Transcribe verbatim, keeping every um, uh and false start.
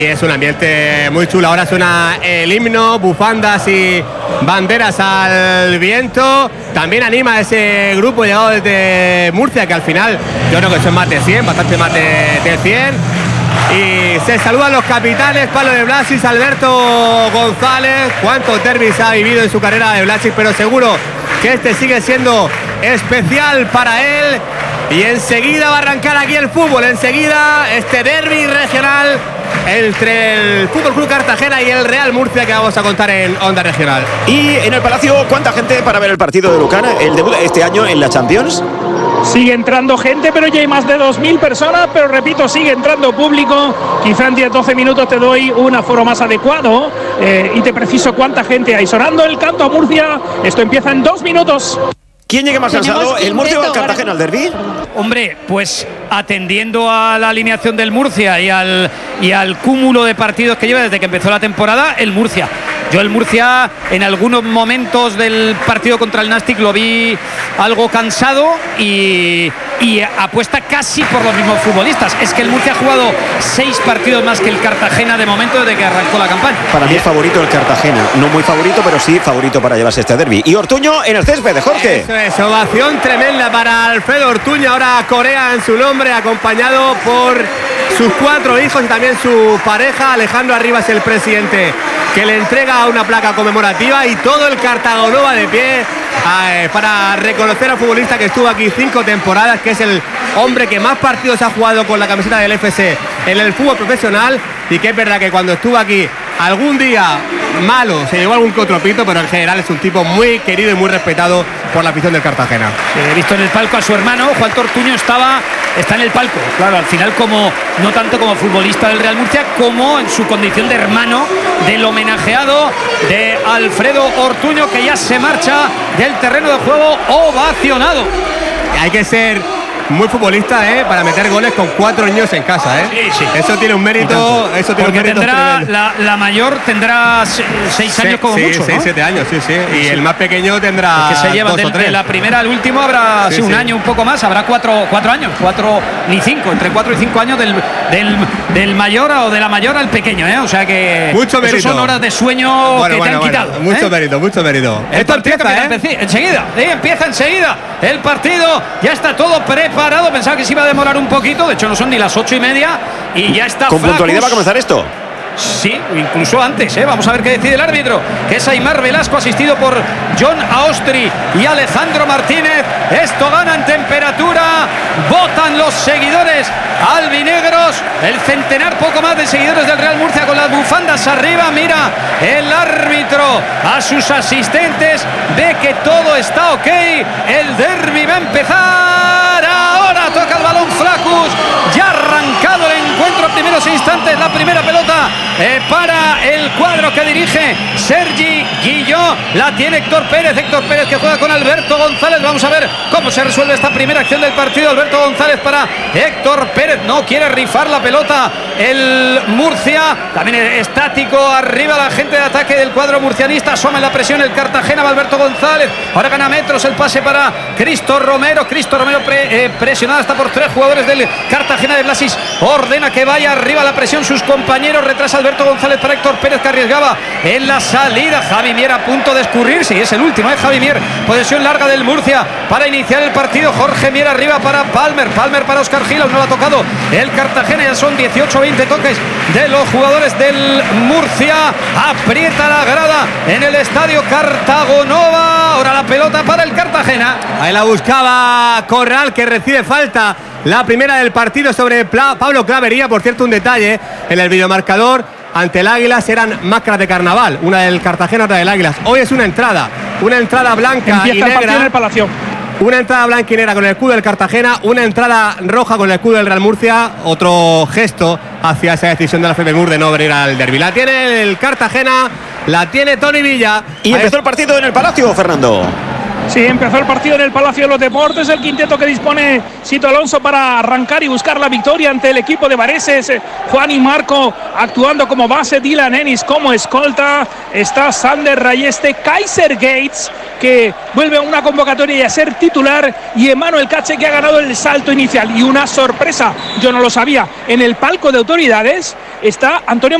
Y es un ambiente muy chulo. Ahora suena el himno, bufandas y banderas al viento. También anima a ese grupo llegado desde Murcia, que al final yo creo que son más de cien, bastante más de, de cien. Y se saludan los capitanes, Pablo de Blasis, Alberto González. Cuántos derbis ha vivido en su carrera de Blasis, pero seguro que este sigue siendo especial para él. Y enseguida va a arrancar aquí el fútbol, enseguida este derbi regional entre el Fútbol Club Cartagena y el Real Murcia, que vamos a contar en Onda Regional. Y en el Palacio, ¿cuánta gente para ver el partido de Lucana, el debut este año en la Champions? Sigue entrando gente, pero ya hay más de dos mil personas, pero repito, sigue entrando público. Quizá en diez doce minutos te doy un aforo más adecuado eh, y te preciso cuánta gente hay. Sonando el canto a Murcia, esto empieza en dos minutos. ¿Quién llegue más cansado, el Murcia o el Cartagena al derbi? Hombre, pues atendiendo a la alineación del Murcia y al, y al cúmulo de partidos que lleva desde que empezó la temporada, el Murcia. Yo el Murcia en algunos momentos del partido contra el Nastic lo vi algo cansado y, y apuesta casi por los mismos futbolistas. Es que el Murcia ha jugado seis partidos más que el Cartagena de momento desde que arrancó la campaña. Para mí es favorito el Cartagena. No muy favorito, pero sí favorito para llevarse este derbi. Y Ortuño en el césped de Jorge. Eso es, ovación tremenda para Alfredo Ortuño. Ahora Corea en su nombre, acompañado por sus cuatro hijos y también su pareja. Alejandro Arribas, el presidente, que le entrega una placa conmemorativa, y todo el Cartago va de pie eh, para reconocer al futbolista que estuvo aquí cinco temporadas, que es el hombre que más partidos ha jugado con la camiseta del F C en el fútbol profesional, y que es verdad que cuando estuvo aquí algún día malo se llevó algún que otro pito, pero en general es un tipo muy querido y muy respetado por la afición del Cartagena. He visto en el palco a su hermano, Juan Ortuño estaba, está en el palco, claro, al final como no tanto como futbolista del Real Murcia, como en su condición de hermano del homenajeado de Alfredo Ortuño, que ya se marcha del terreno de juego ovacionado. Hay que ser muy futbolista, ¿eh? Para meter goles con cuatro niños en casa, ¿eh? Sí, sí. Eso tiene un mérito. Eso tiene Porque un mérito tendrá la, la mayor tendrá seis años como sí, mucho, seis, ¿no? siete años, sí, sí. Y sí. El más pequeño tendrá que se lleva dos del, o tres. de la primera al último habrá sí, sí, un sí. año un poco más, habrá cuatro, cuatro años, cuatro ni cinco, entre cuatro y cinco años del, del, del mayor o de la mayor al pequeño, ¿eh? O sea que mucho mérito. Son horas de sueño bueno, que bueno, te han bueno. quitado. Mucho ¿eh? mérito, mucho mérito. El Esto empieza, empieza ¿eh? enseguida, ¿eh? Empieza enseguida el partido, ya está todo preparado. Pensaba que se iba a demorar un poquito, de hecho no son ni las ocho y media y ya está. ¿Con Flacus. puntualidad va a comenzar esto? Sí, incluso antes, ¿eh? Vamos a ver qué decide el árbitro, que es Aimar Velasco, asistido por John Aostri y Alejandro Martínez. Esto gana en temperatura, votan los seguidores albinegros, el centenar poco más de seguidores del Real Murcia con las bufandas arriba. Mira el árbitro a sus asistentes, ve que todo está ok, el derbi va a empezar. Ahora toca el balón Flacus, ya ha arrancado el encuentro a primeros instantes, la primera pelota eh, para el cuadro que dirige Sergi Guilló, la tiene Héctor Pérez, Héctor Pérez que juega con Alberto González. Vamos a ver cómo se resuelve esta primera acción del partido. Alberto González para Héctor Pérez, no quiere rifar la pelota el Murcia, también estático arriba la gente de ataque del cuadro murcianista, asoma en la presión el Cartagena, va Alberto González, ahora gana metros, el pase para Cristo Romero, Cristo Romero pre, eh, presionada hasta por tres jugadores del Cartagena de Blasis, ordena que vaya arriba la presión sus compañeros, retrasa Alberto González para Héctor Pérez que arriesgaba en la salida. Javi Mier a punto de escurrirse y es el último, ¿eh? Javi Mier, posesión larga del Murcia para iniciar el partido. Jorge Mier arriba para Palmer, Palmer para Óscar Gil, no lo ha tocado el Cartagena, ya son dieciocho veinte toques de los jugadores del Murcia. Aprieta la grada en el estadio Cartagonova, ahora la pelota para el Cartagena. Ahí la buscaba Corral, que recibe falta, la primera del partido sobre Pablo Clavería. Por cierto, un detalle, en el videomarcador ante el Águilas eran máscaras de carnaval, una del Cartagena, otra del Águilas. Hoy es una entrada, una entrada blanca Empieza y negra. El partido en el Palacio. Una entrada blanca y negra con el escudo del Cartagena, una entrada roja con el escudo del Real Murcia, otro gesto hacia esa decisión de la FEMUR de no venir al derbi. La tiene el Cartagena, la tiene Tony Villa. Y empezó el partido en el Palacio, Fernando. Sí, empezó el partido en el Palacio de los Deportes, el quinteto que dispone Sito Alonso para arrancar y buscar la victoria ante el equipo de Vareses. Juan y Marco actuando como base, Dylan Ennis como escolta, está Sander Rayeste, Kaiser Gates, que vuelve a una convocatoria y a ser titular, y Emmanuel Cache, que ha ganado el salto inicial. Y una sorpresa, yo no lo sabía, en el palco de autoridades está Antonio